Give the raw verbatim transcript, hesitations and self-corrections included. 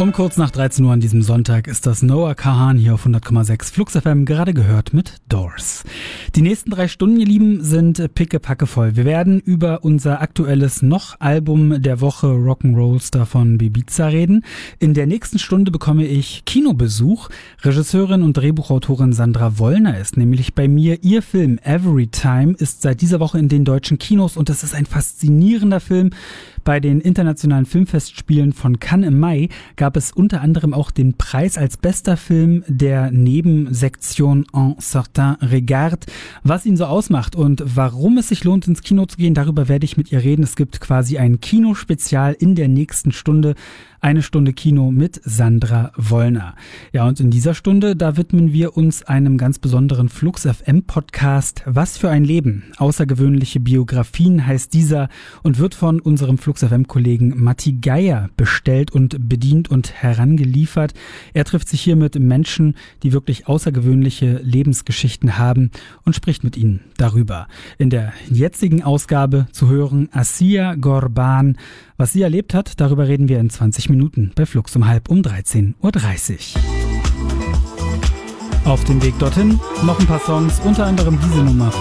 Um kurz nach dreizehn Uhr an diesem Sonntag ist das Noah Kahan hier auf hundert Komma sechs Flux F M, gerade gehört mit Doors. Die nächsten drei Stunden, ihr Lieben, sind pickepacke voll. Wir werden über unser aktuelles Noch-Album der Woche Rock'n'Roll Star von Ibiza reden. In der nächsten Stunde bekomme ich Kinobesuch. Regisseurin und Drehbuchautorin Sandra Wollner ist nämlich bei mir. Ihr Film Everytime ist seit dieser Woche in den deutschen Kinos und es ist ein faszinierender Film. Bei den internationalen Filmfestspielen von Cannes im Mai gab es unter anderem auch den Preis als bester Film der Nebensektion Un certain regard. Was ihn so ausmacht und warum es sich lohnt, ins Kino zu gehen, darüber werde ich mit ihr reden. Es gibt quasi ein Kinospezial in der nächsten Stunde. Eine Stunde Kino mit Sandra Wollner. Ja, und in dieser Stunde, da widmen wir uns einem ganz besonderen Flux F M Podcast. Was für ein Leben. Außergewöhnliche Biografien heißt dieser und wird von unserem Flux F M Kollegen Matti Geier bestellt und bedient und herangeliefert. Er trifft sich hier mit Menschen, die wirklich außergewöhnliche Lebensgeschichten haben und spricht mit ihnen darüber. In der jetzigen Ausgabe zu hören Assia Ghorban. Was sie erlebt hat, darüber reden wir in zwanzig Minuten bei Flux um halb um dreizehn Uhr dreißig. Auf dem Weg dorthin noch ein paar Songs, unter anderem diese Nummer von